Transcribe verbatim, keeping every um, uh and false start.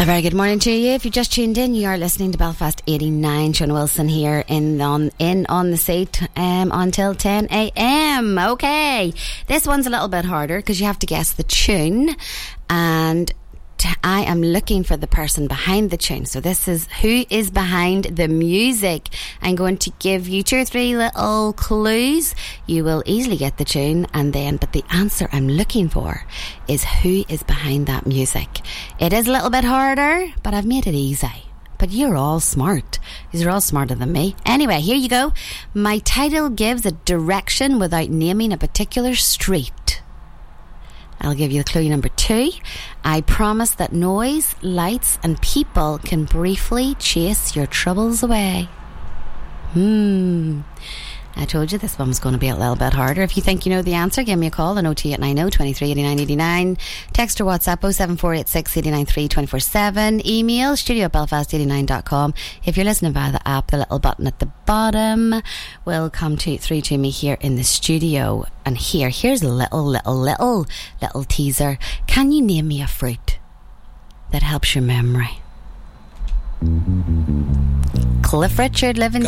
A very good morning to you. If you just tuned in, you are listening to Belfast eighty-nine. Sean Wilson here in on in on the seat um, until ten a.m. Okay, this one's a little bit harder because you have to guess the tune, and t- I am looking for the person behind the tune. So this is who is behind the music. I'm going to give you two or three little clues. You will easily get the tune, and then, but the answer I'm looking for is who is behind that music. It is a little bit harder, but I've made it easy. But you're all smart. You're all smarter than me. Anyway, here you go. My title gives a direction without naming a particular street. I'll give you clue number two. I promise that noise, lights and people can briefly chase your troubles away. Hmm. I told you this one was going to be a little bit harder. If you think you know the answer, give me a call on oh two eight nine oh, twenty-three eighty-nine eighty-nine. Text or WhatsApp oh seven four eight six, eight nine three, two four seven. Email studio at belfast eighty-nine dot com. If you're listening via the app, the little button at the bottom will come to, through to me here in the studio. And here, here's a little, little, little, little teaser. Can you name me a fruit that helps your memory? Cliff Richard, living